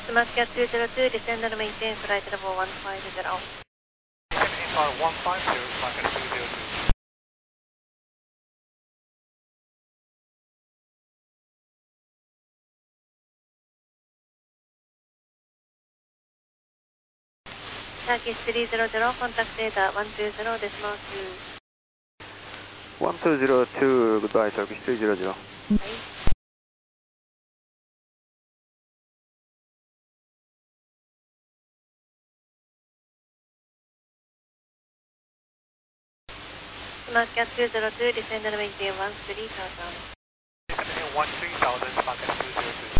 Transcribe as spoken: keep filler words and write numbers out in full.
SmartCat two zero two, descend and maintain flight level one five zero. Descending car one five zero, SmartCat two zero two. Turkish three zero zero, contact data one two zero, decimal two. one two zero two, goodbye, Turkish three zero zero. はい。SmartCat two zero two, descend and maintain one three thousand. Descending one three thousand, SmartCat two zero two.